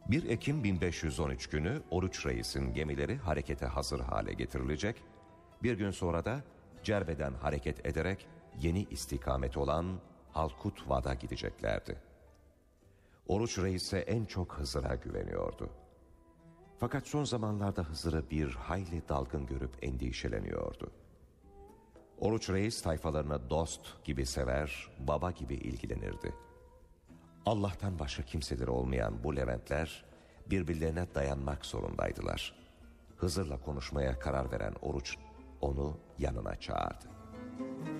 1 Ekim 1513 günü Oruç Reis'in gemileri harekete hazır hale getirilecek, bir gün sonra da Cerbe'den hareket ederek yeni istikamet olan Halkut-Vad'a gideceklerdi. Oruç Reis'e en çok Hızır'a güveniyordu. Fakat son zamanlarda Hızır'ı bir hayli dalgın görüp endişeleniyordu. Oruç Reis tayfalarına dost gibi sever, baba gibi ilgilenirdi. Allah'tan başka kimseleri olmayan bu Leventler birbirlerine dayanmak zorundaydılar. Hızır'la konuşmaya karar veren Oruç onu yanına çağırdı.